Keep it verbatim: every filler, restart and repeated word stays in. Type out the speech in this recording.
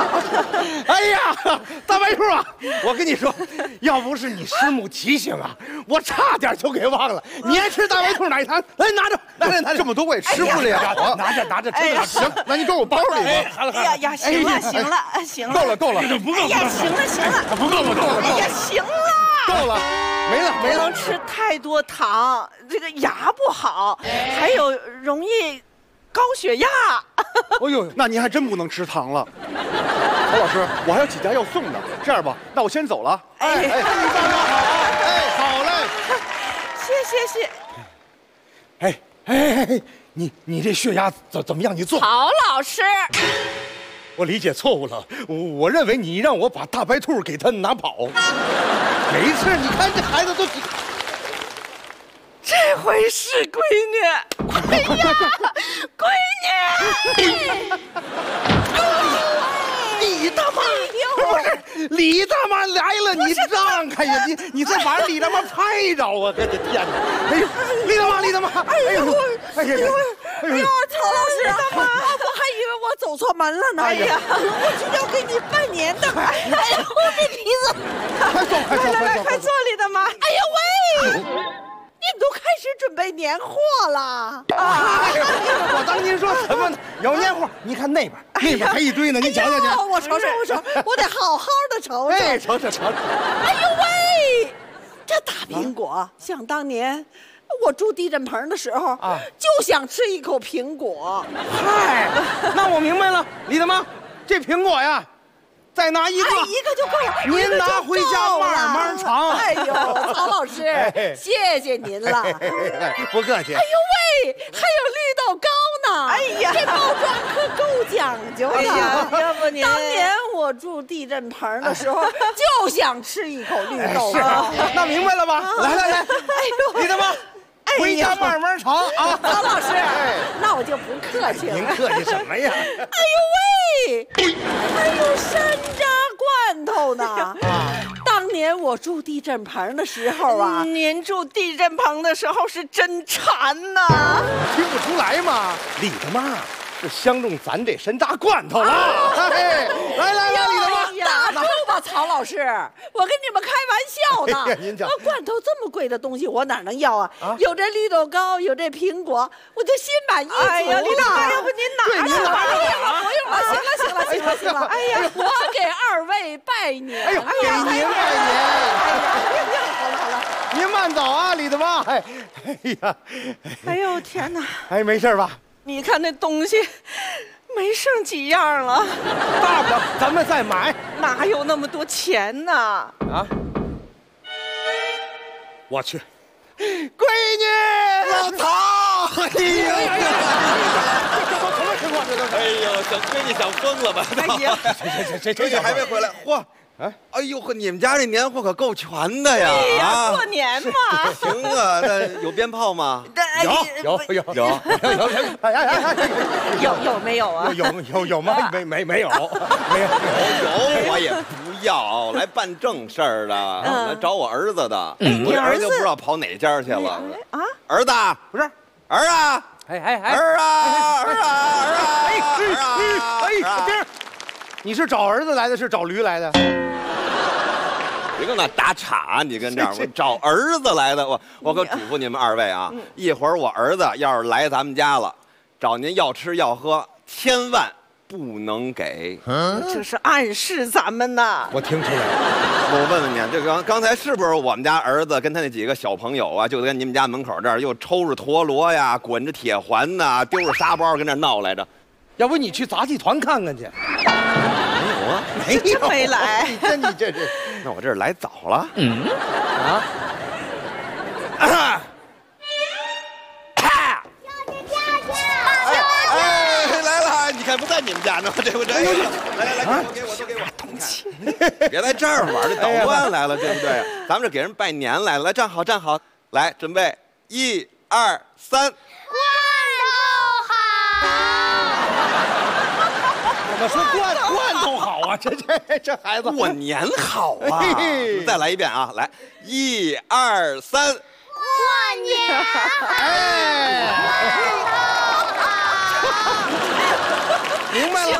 哎呀，大白兔啊，我跟你说，要不是你师母提醒啊，我差点就给忘了。你爱吃大白兔奶糖，来拿着，拿着，拿着。 这么多我也吃不了啊！ 拿着，拿着， 哎呀， 行，那你装我包里吧。 哎呀呀，行了，行了，行了， 够了，够了， 不够， 哎呀，行了，行了， 不够了，够了， 哎呀，行了， 够了，没了，没了。 不能吃太多糖，这个牙不好，还有容易高血压。 哎呦，那您还真不能吃糖了。曹老师，我还有几家要送的，这样吧，那我先走了。 哎哎， 大家好啊！哎，好嘞。 谢谢谢。 哎哎哎，你你这血压怎怎么样？你做。 曹老师， 我理解错误了，我我认为你让我把大白兔给他拿跑。没事，你看这孩子都。 这回是闺女，哎呀，闺女， 李大妈，不是李大妈来了，你让开呀！你你再把李大妈拍着啊！我的天哪！哎呦，李大妈，李大妈，哎呦，哎呀，哎呦，曹老师，大妈，我还以为我走错门了呢。哎呀，我是要给你拜年的。哎呀，我这鼻子， 快坐，快坐， 来来来，快坐，李大妈。哎呀喂！你们都开始准备年货了啊！ 我当您说什么呢？有年货，你看那边，那边还一堆呢，你瞧瞧去。 我瞅瞅，我瞅，我得好好的瞅瞅。 哎，瞅瞅瞅瞅。 哎呦喂，这大苹果，想当年我住地震棚的时候啊，就想吃一口苹果。 嗨，那我明白了，李大妈，这苹果呀。再拿一个， 哎，一个就够了。 您拿回家慢慢尝。 哎呦，曹老师，谢谢您了。 不客气。 哎呦喂，还有绿豆糕呢。哎呀，这包装可够讲究的。哎呀，要不您当年我住地震棚的时候，就想吃一口绿豆糕。 那明白了吧？来来来，哎呦，李大妈。回家慢慢尝啊， 曹老师，那我就不客气了。 您客气什么呀？ 哎呦喂，还有山楂罐头呢！当年我住地震棚的时候啊，您住地震棚的时候是真馋呐！ 听不出来吗？李大妈是相中咱这山楂罐头了。哎，来来来，李大妈。 打住吧，曹老师，我跟你们开玩笑呢。 您讲， 罐头这么贵的东西，我哪能要啊？有这绿豆糕，有这苹果，我就心满意足了。哎呀，李大妈，要不您拿着吧？不用了，不用了，行了，行了，行了，行了。哎呀，我给二位拜年。 哎呦，给您拜年。 好了好了， 您慢走啊，李大妈。哎，哎呀， 哎呦天哪！ 哎，没事吧？ 你看那东西。没剩几样了， 大不了咱们再买， 哪有那么多钱呢？啊！ 我去，闺女，老曹，哎呀呀！这都什么情况？这都是！ 哎呦，小闺女想疯了吧？ 哎呀， 这这这这还没回来，嚯！啊！哎呦呵，你们家这年货可够全的呀！ 哎呀，过年嘛。 行啊，那有鞭炮吗？ 有有有有有有！哎哎哎！ 有有没有啊？ 有有有吗？没没没有，没有有我也不要，来办正事儿的，来找我儿子的。我儿子就不知道跑哪家去了啊！儿子不是儿啊！ 哎哎哎！ 儿啊儿啊儿啊！ 哎哎哎！丁，你是找儿子来的，是找驴来的？ 别跟那打岔，你跟这儿，我找儿子来的。我我可嘱咐你们二位啊，一会儿我儿子要是来咱们家了，找您要吃要喝，千万不能给。 这是暗示咱们呢。 我听出来了。 我问问你，这刚刚才是不是我们家儿子跟他那几个小朋友啊，就跟你们家门口这儿又抽着陀螺呀，滚着铁环呐，丢着沙包跟这儿闹来着？ 要不你去杂技团看看去。 没有啊， 没有， 没来。 这你这这， 那我这是来早了。嗯啊。啊！ 哎，来了！你看不在你们家呢，对不对？来来来，给我，都给我，东西。别在这儿玩，这捣乱来了，对不对？咱们这给人拜年来了，来站好，站好，来准备，一二三。 我说罐罐头好啊，这这这孩子过年好啊！再来一遍啊，来，一二三， 过年好， 哎，明白了。